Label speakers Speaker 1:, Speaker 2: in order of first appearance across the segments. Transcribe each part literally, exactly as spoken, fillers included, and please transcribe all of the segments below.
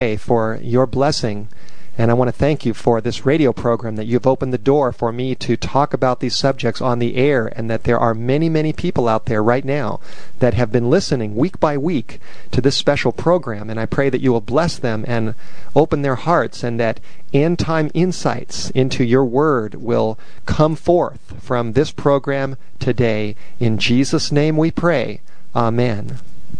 Speaker 1: pray for your blessing. And I want to thank you for this radio program, that you've opened the door for me to talk about these subjects on the air, and that there are many, many people out there right now that have been listening week by week to this special program. And I pray that you will bless them and open their hearts, and that end-time insights into your word will come forth from this program today. In Jesus' name we pray. Amen.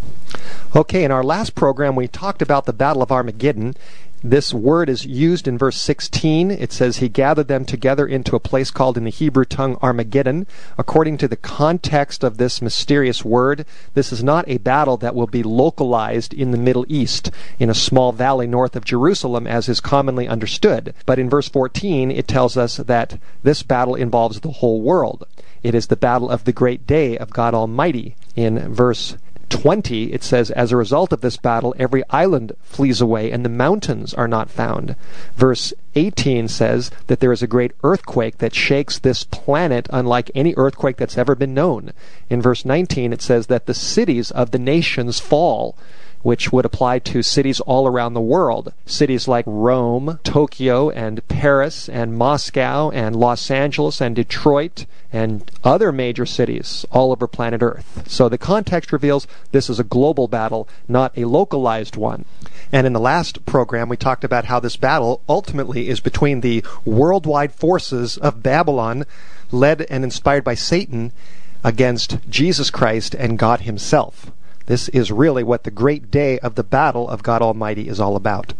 Speaker 1: Okay, in our last program we talked about the Battle of Armageddon. This word is used in verse sixteen. It says, he gathered them together into a place called in the Hebrew tongue Armageddon. According to the context of this mysterious word, this is not a battle that will be localized in the Middle East, in a small valley north of Jerusalem, as is commonly understood. But in verse fourteen, it tells us that this battle involves the whole world. It is the battle of the great day of God Almighty. In verse twenty, it says, as a result of this battle, every island flees away and the mountains are not found. Verse eighteen says that there is a great earthquake that shakes this planet unlike any earthquake that's ever been known. In verse nineteen, it says that the cities of the nations fall, which would apply to cities all around the world. Cities like Rome, Tokyo, and Paris, and Moscow, and Los Angeles, and Detroit, and other major cities all over planet Earth. So the context reveals this is a global battle, not a localized one. And in the last program, we talked about how this battle ultimately is between the worldwide forces of Babylon, led and inspired by Satan, against Jesus Christ and God himself. This is really what the great day of the battle of God Almighty is all about.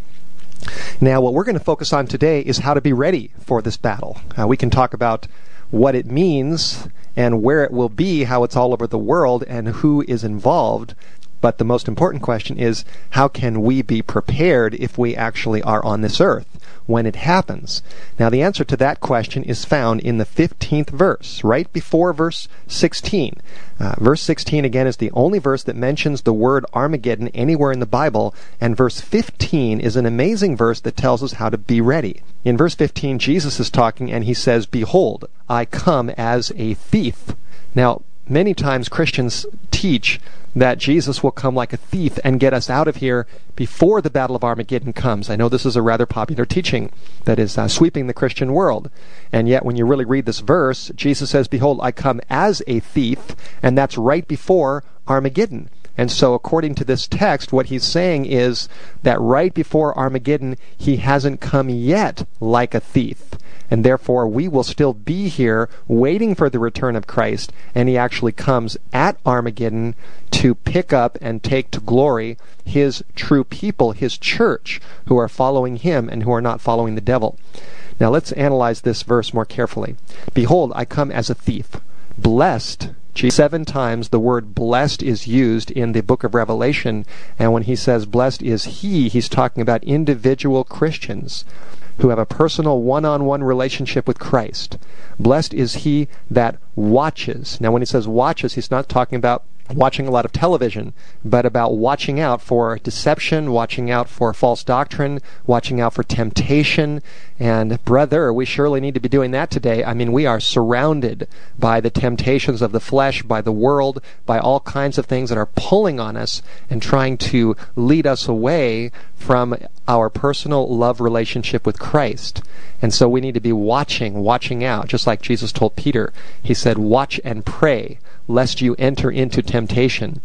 Speaker 1: Now, what we're going to focus on today is how to be ready for this battle. Uh, we can talk about what it means and where it will be, how it's all over the world, and who is involved. But the most important question is, how can we be prepared if we actually are on this earth when it happens? Now, the answer to that question is found in the fifteenth verse, right before verse sixteen. Uh, verse sixteen, again, is the only verse that mentions the word Armageddon anywhere in the Bible, and verse fifteen is an amazing verse that tells us how to be ready. In verse fifteen, Jesus is talking, and he says, behold, I come as a thief. Now, many times Christians teach that Jesus will come like a thief and get us out of here before the Battle of Armageddon comes. I know this is a rather popular teaching that is uh, sweeping the Christian world. And yet when you really read this verse, Jesus says, behold, I come as a thief, and that's right before Armageddon. And so according to this text, what he's saying is that right before Armageddon, he hasn't come yet like a thief. And therefore, we will still be here waiting for the return of Christ, and he actually comes at Armageddon to pick up and take to glory his true people, his church, who are following him and who are not following the devil. Now let's analyze this verse more carefully. Behold, I come as a thief. Blessed, seven times the word blessed is used in the book of Revelation, and when he says blessed is he, he's talking about individual Christians who have a personal one-on-one relationship with Christ. Blessed is he that watches. Now when he says watches, he's not talking about watching a lot of television, but about watching out for deception, watching out for false doctrine, watching out for temptation. And brother, we surely need to be doing that today. I mean, we are surrounded by the temptations of the flesh, by the world, by all kinds of things that are pulling on us and trying to lead us away from our personal love relationship with Christ. And so we need to be watching, watching out, just like Jesus told Peter. He said, watch and pray, lest you enter into temptation.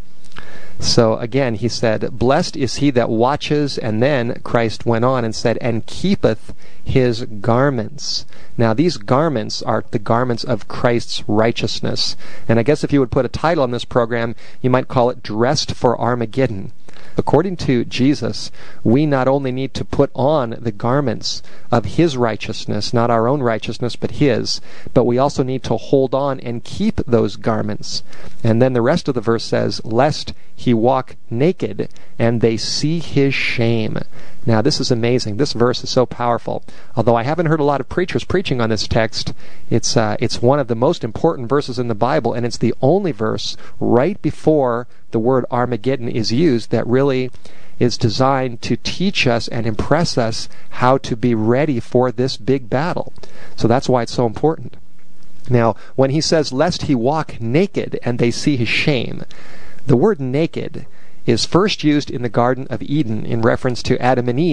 Speaker 1: So again, he said, blessed is he that watches, and then Christ went on and said, and keepeth his garments. Now these garments are the garments of Christ's righteousness. And I guess if you would put a title on this program, you might call it Dressed for Armageddon. According to Jesus, we not only need to put on the garments of his righteousness, not our own righteousness, but his, but we also need to hold on and keep those garments. And then the rest of the verse says, lest he walk naked, and they see his shame. Now this is amazing. This verse is so powerful. Although I haven't heard a lot of preachers preaching on this text, it's uh, it's one of the most important verses in the Bible, and it's the only verse right before the word Armageddon is used that really is designed to teach us and impress us how to be ready for this big battle. So that's why it's so important. Now, when he says, lest he walk naked and they see his shame, the word naked is first used in the Garden of Eden in reference to Adam and Eve